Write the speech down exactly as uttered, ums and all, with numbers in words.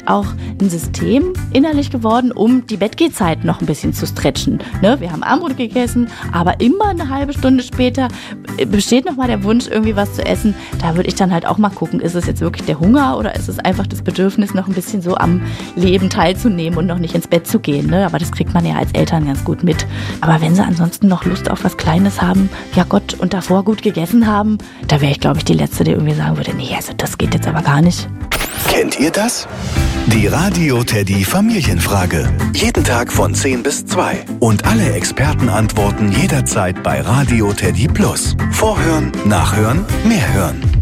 auch ein System innerlich geworden, um die Bettgehzeit noch ein bisschen zu stretchen. Ne? Wir haben Abendbrot gegessen, aber immer eine halbe Stunde später besteht noch mal der Wunsch, irgendwie was zu essen. Da würde ich dann halt auch mal gucken, ist es jetzt wirklich der Hunger oder ist es einfach das Bedürfnis, noch ein bisschen so am Leben teilzunehmen und noch nicht ins Bett zu gehen. Ne? Aber das kriegt man ja als Eltern ganz gut mit. Aber wenn sie ansonsten noch Lust auf was Kleines haben, ja Gott, und davor gut gegessen haben, da wäre ich, glaube ich, die Letzte, die irgendwie sagen würde, nee, also das geht jetzt aber gar nicht. Kennt ihr das? Die Radio Teddy Familienfrage. Jeden Tag von zehn bis zwei. Und alle Experten antworten jederzeit bei Radio Teddy Plus. Vorhören, nachhören, mehr hören.